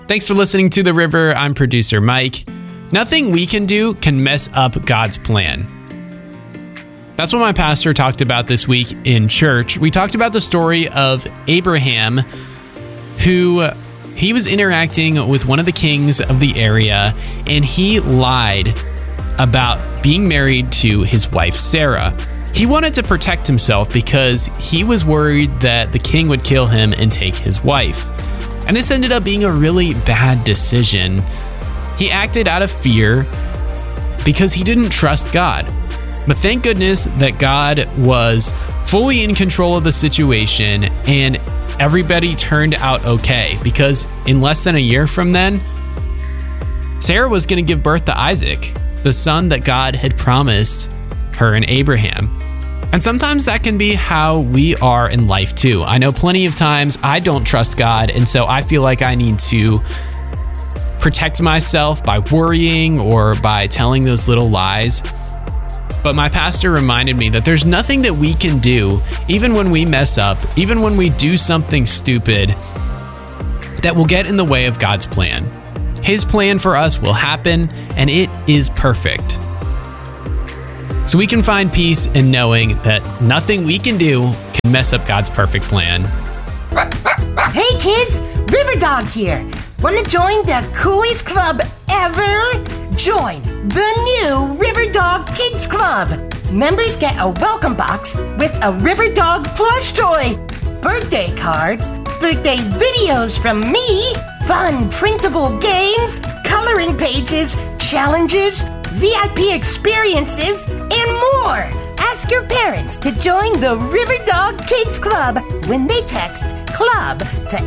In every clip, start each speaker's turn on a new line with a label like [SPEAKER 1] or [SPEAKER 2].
[SPEAKER 1] Thanks for listening to The River. I'm producer Mike. Nothing we can do can mess up God's plan. That's what my pastor talked about this week in church. We talked about the story of Abraham, who he was interacting with one of the kings of the area, and he lied about being married to his wife, Sarah. He wanted to protect himself because he was worried that the king would kill him and take his wife. And this ended up being a really bad decision. He acted out of fear because he didn't trust God. But thank goodness that God was fully in control of the situation and everybody turned out okay, because in less than a year from then, Sarah was going to give birth to Isaac, the son that God had promised her and Abraham. And sometimes that can be how we are in life too. I know plenty of times I don't trust God, and so I feel like I need to protect myself by worrying or by telling those little lies. But my pastor reminded me that there's nothing that we can do, even when we mess up, even when we do something stupid, that will get in the way of God's plan. His plan for us will happen, and it is perfect. So we can find peace in knowing that nothing we can do can mess up God's perfect plan.
[SPEAKER 2] Hey kids, River Dog here. Want to join the coolest club ever? Join the new River Dog Kids Club. Members get a welcome box with a River Dog plush toy, birthday cards, birthday videos from me, fun printable games, coloring pages, challenges, VIP experiences, and more. Ask your parents to join the River Dog Kids Club when they text CLUB to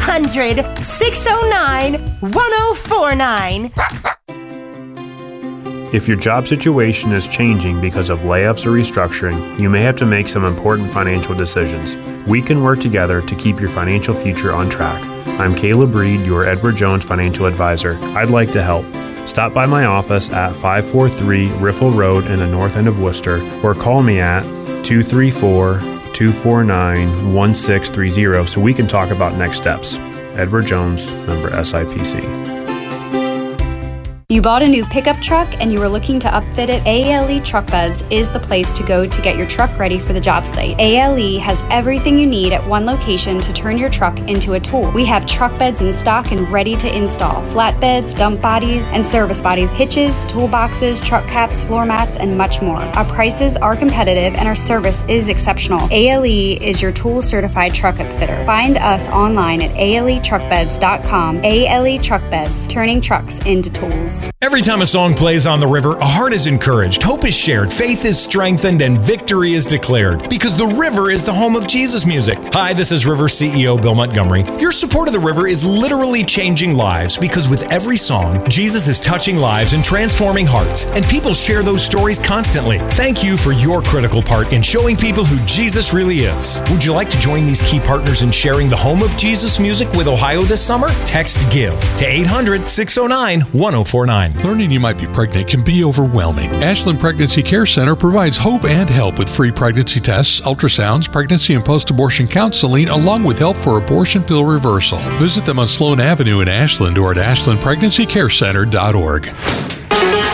[SPEAKER 2] 800-609-1049.
[SPEAKER 3] If your job situation is changing because of layoffs or restructuring, you may have to make some important financial decisions. We can work together to keep your financial future on track. I'm Caleb Reed, your Edward Jones financial advisor. I'd like to help. Stop by my office at 543 Riffle Road in the north end of Worcester, or call me at 234-249-1630 so we can talk about next steps. Edward Jones, member SIPC.
[SPEAKER 4] You bought a new pickup truck and you were looking to upfit it? ALE Truck Beds is the place to go to get your truck ready for the job site. ALE has everything you need at one location to turn your truck into a tool. We have truck beds in stock and ready to install. Flatbeds, dump bodies, and service bodies, hitches, toolboxes, truck caps, floor mats, and much more. Our prices are competitive and our service is exceptional. ALE is your tool certified truck upfitter. Find us online at aletruckbeds.com. ALE Truck Beds, turning trucks into tools.
[SPEAKER 5] Every time a song plays on the river, a heart is encouraged, hope is shared, faith is strengthened, and victory is declared. Because the river is the home of Jesus music. Hi, this is River CEO Bill Montgomery. Your support of the river is literally changing lives, because with every song, Jesus is touching lives and transforming hearts, and people share those stories constantly. Thank you for your critical part in showing people who Jesus really is. Would you like to join these key partners in sharing the home of Jesus music with Ohio this summer? Text GIVE to 800-609-1049.
[SPEAKER 6] Learning you might be pregnant can be overwhelming. Ashland Pregnancy Care Center provides hope and help with free pregnancy tests, ultrasounds, pregnancy and post-abortion counseling, along with help for abortion pill reversal. Visit them on Sloan Avenue in Ashland or at ashlandpregnancycarecenter.org.